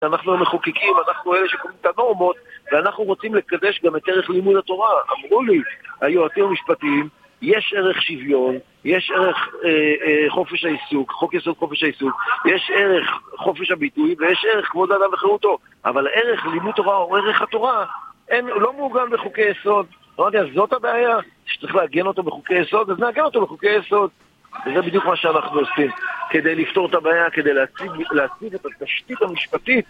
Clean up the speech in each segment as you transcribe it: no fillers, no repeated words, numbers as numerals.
אנחנו המחוקקים, אנחנו אלה שקובעים את הנורמות, ואנחנו רוצים לקדש גם את ערך לימוד התורה. אמרו לי היועצים המשפטיים, יש ערך שוויון, יש ערך חופש העיסוק, חוק יסוד חופש העיסוק, יש ערך חופש הביטוי, ויש ערך כבוד האדם וחירותו. אבל ערך לימוד תורה או ערך התורה, לא מעוגן בחוקי יסוד. אז זאת הבעיה, שצריך להגן אותו בחוקי יסוד, אז נאגן אותו בחוקי יסוד. וזה בדיוק מה שאנחנו עושים, כדי לפתור את הבעיה, כדי להציב את התשתית המשפטית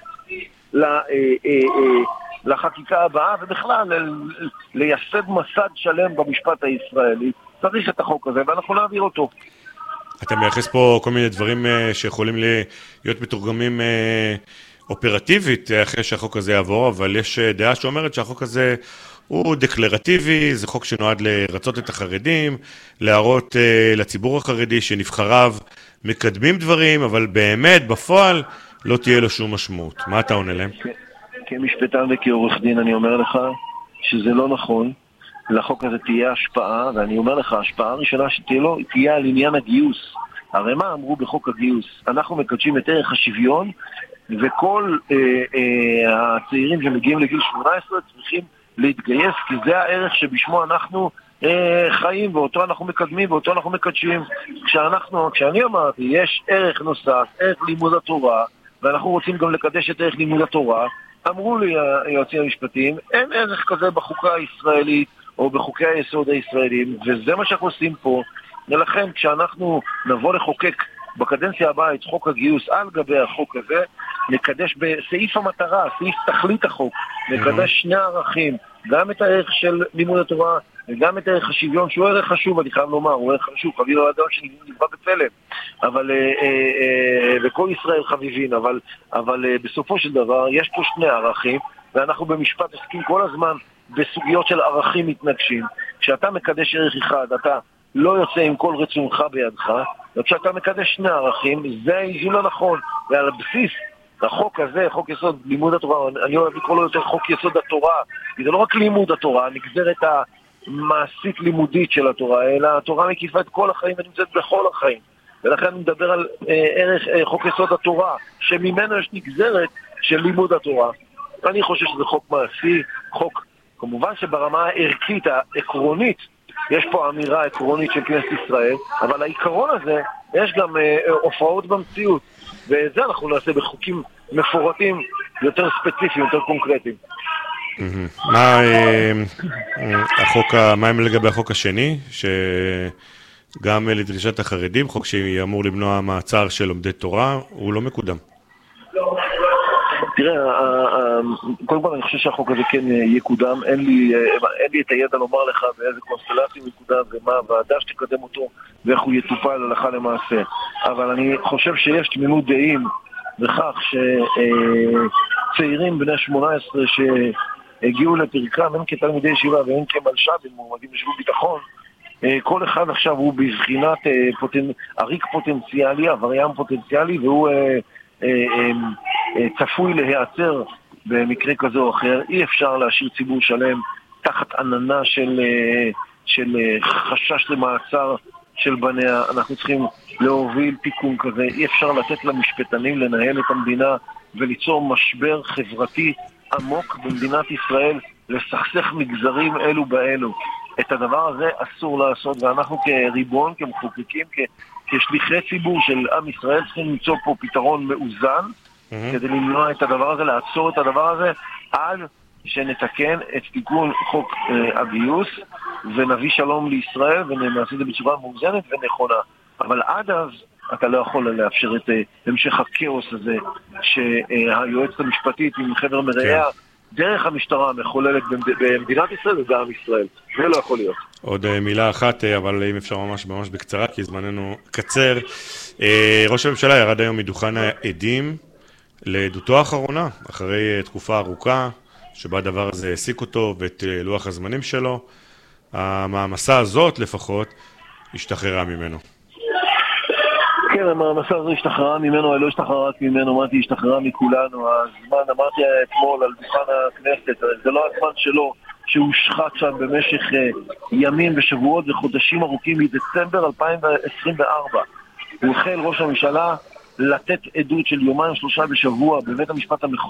לחקיקה הבאה, ובכלל לייסד מסד שלם במשפט הישראלי. צריך את החוק הזה, ואנחנו נעביר אותו. אתה מייחס פה כל מיני דברים שיכולים להיות מתורגמים אופרטיבית אחרי שהחוק הזה יעבור, אבל יש דעה שאומרת שהחוק הזה הוא דקלרטיבי, זה חוק שנועד לרצות את החרדים, להראות לציבור החרדי שנבחריו מקדמים דברים, אבל באמת בפועל לא תהיה לו שום משמעות. מה אתה עונה להם? כמשפטן וכעורך דין אני אומר לך שזה לא נכון. לחוק הזה תהיה השפעה, ואני אומר לך, ההשפעה הראשונה שתהיה לו תהיה על עניין הגיוס. הרי מה אמרו בחוק הגיוס? אנחנו מקדשים את ערך השוויון, וכל הצעירים שמגיעים לגיל 18 צריכים להתגייס, כי זה הערך שבשמו אנחנו חיים, ואותו אנחנו מקדמים, ואותו אנחנו מקדשים. כשאני אמרתי, יש ערך נוסף, ערך לימוד התורה, ואנחנו רוצים גם לקדש את ערך לימוד התורה, אמרו לי היועצים המשפטיים, אין ערך כזה בחוקה הישראלית, או בחוקי היסוד הישראלים, וזה מה שאנחנו עושים פה. ולכן כשאנחנו נבוא לחוקק בקדנציה הבאה את חוק הגיוס על גבי החוק הזה, נקדש בסעיף המטרה, סעיף תכלית החוק, נקדש שני ערכים, גם את הערך של לימוד התורה וגם את ערך השוויון, שהוא ערך חשוב, אני חייב לומר, הוא ערך חשוב, חביב האדם שנקבע בצלם, אבל בכל ישראל חביבין, אבל בסופו של דבר יש פה שני ערכים, ואנחנו במשפט עוסקים כל הזמן בסוגיות של ערכים מתנגשים. כשאתה מקדש ערך אחד, אתה לא יוצא עם כל רצונך בידך, וכשאתה מקדש שני ערכים, זה האיזון הנכון. ועל הבסיס החוק הזה, חוק יסוד לימוד התורה, אני אוהב לקרוא לו יותר חוק יסוד התורה, כי זה לא רק לימוד התורה, נגזרת המעשית לימודית של התורה, אלא התורה מקיפה את כל החיים ונמצאת בכל החיים. ולכן אני מדבר על ערך חוק יסוד התורה, שממנו יש נגזרת של לימוד התורה. אני חושב שזה חוק מעשי, חוק, כמובן שברמה הערכית, העקרונית, יש פה אמירה עקרונית של כנסת ישראל, אבל העיקרון הזה, יש גם הופעות במציאות, וזה אנחנו נעשה בחוקים מפורטים, יותר ספציפיים, יותר קונקרטיים. מה הם לגבי החוק השני, שגם לדרישת החרדים, חוק שאמור למנוע מעצר של לומדי תורה, הוא לא מקודם? תראה, קודם כל אני חושב שהחוק הזה כן יקודם, אין לי את הידע לומר לך באיזה קונסטלציה יקודם ומה הוועדה שתקדם אותו ואיך הוא יטופל הלכה למעשה, אבל אני חושב שיש תמימות דעים בכך שצעירים בני 18 שהגיעו לפרקם, הן כתלמידי ישיבה והן כמלש"בים מועמדים לשירות ביטחון, כל אחד עכשיו הוא בבחינת עריק פוטנציאלי, עבריין פוטנציאלי, והוא צפוי להיעצר במקרה כזה או אחר. אי אפשר להשאיר ציבור שלם תחת עננה של חשש למעצר של בניה. אנחנו צריכים להוביל תיקון כזה. אי אפשר לתת למשפטנים לנהל את המדינה וליצור משבר חברתי עמוק במדינת ישראל, לסכסך מגזרים אלו באלו. את הדבר הזה אסור לעשות, ואנחנו כריבון, כמחוקקים, כשליחי ציבור של עם ישראל צריכים למצוא פה פתרון מאוזן כדי למנוע את הדבר הזה, לעצור את הדבר הזה עד שנתקן את תיקון חוק הגיוס ונביא שלום לישראל ונעשה את זה בצורה מאוזנת ונכונה. אבל עד אז אתה לא יכול לאפשר את המשך הכאוס הזה שהיועצת המשפטית עם חבר מרעיה דרך המשטרה המחוללת במדינת ישראל ובעם ישראל. זה לא יכול להיות. עוד מילה אחת, אבל אם אפשר ממש בקצרה, כי זמננו קצר. ראש הממשלה ירד היום מדוכן העדים לעדותו האחרונה, אחרי תקופה ארוכה, שבה הדבר הזה העסיק אותו ואת לוח הזמנים שלו. המעמסה הזאת לפחות השתחררה ממנו. כן, המעמסה הזו השתחררה ממנו, לא השתחררה רק ממנו, אמרתי, השתחררה מכולנו. הזמן, אמרתי אתמול על דוכן הכנסת, זה לא הזמן שלו שהוא שחט שם במשך ימים ושבועות וחודשים ארוכים מדצמבר 2024. הוא החל ראש הממשלה לתת עדות של יומיים שלושה בשבוע בבית המשפט המחוזי